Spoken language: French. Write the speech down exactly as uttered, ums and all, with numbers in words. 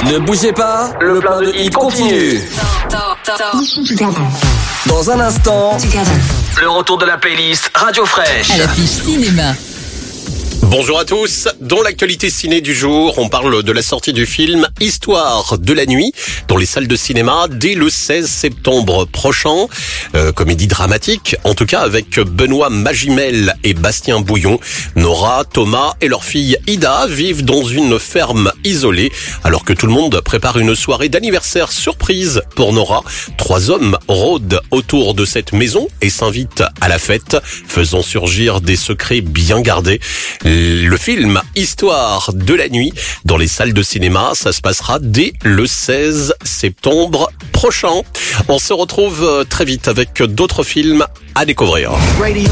Ne bougez pas, le plein de hits continue. Dans un instant, le retour de la playlist Radio Fraîche. À l'affiche cinéma. Bonjour à tous. Dans l'actualité ciné du jour, on parle de la sortie du film Histoire de la nuit dans les salles de cinéma dès le seize septembre prochain. Euh, comédie dramatique, en tout cas avec Benoît Magimel et Bastien Bouillon. Nora, Thomas et leur fille Ida vivent dans une ferme isolée alors que tout le monde prépare une soirée d'anniversaire surprise pour Nora. Trois hommes rôdent autour de cette maison et s'invitent à la fête, faisant surgir des secrets bien gardés. Le film Histoire de la nuit dans les salles de cinéma, ça se passera dès le seize septembre prochain. On se retrouve très vite avec d'autres films à découvrir.